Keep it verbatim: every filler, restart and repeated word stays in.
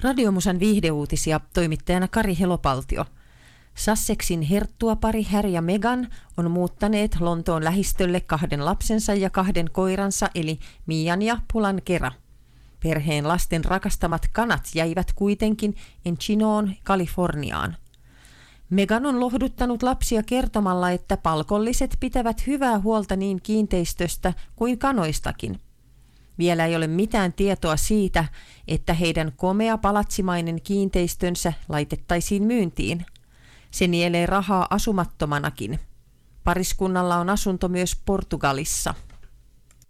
Radiomusan viihdeuutisia toimittajana Kari Helopaltio. Sussexin herttuapari Harry ja Meghan on muuttaneet Lontoon lähistölle kahden lapsensa ja kahden koiransa eli Mian ja Pulan kera. Perheen lasten rakastamat kanat jäivät kuitenkin Enchinoon, Kaliforniaan. Meghan on lohduttanut lapsia kertomalla, että palkolliset pitävät hyvää huolta niin kiinteistöstä kuin kanoistakin. Vielä ei ole mitään tietoa siitä, että heidän komea palatsimainen kiinteistönsä laitettaisiin myyntiin. Se nielee rahaa asumattomanakin. Pariskunnalla on asunto myös Portugalissa.